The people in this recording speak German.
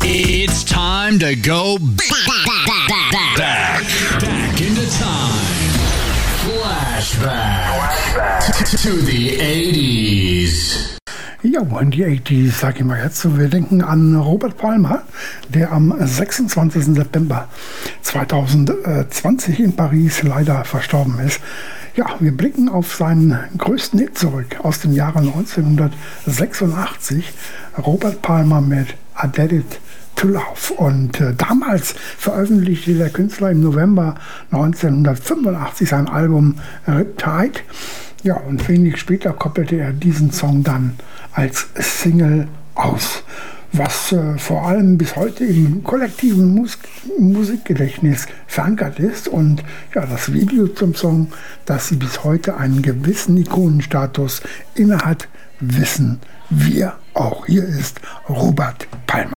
It's time to go back into time. Flashback to the 80s. Ja, und die 80s, sag ich mal jetzt. Wir denken an Robert Palmer, der am 26. September 2020 in Paris leider verstorben ist. Ja, wir blicken auf seinen größten Hit zurück aus dem Jahre 1986. Robert Palmer mit Addicted to Love. Und damals veröffentlichte der Künstler im November 1985 sein Album Riptide. Ja, und wenig später koppelte er diesen Song dann als Single aus, was vor allem bis heute im kollektiven Musikgedächtnis verankert ist. Und ja, das Video zum Song, das sie bis heute einen gewissen Ikonenstatus innehat, wissen wir auch. Hier ist Robert Palmer.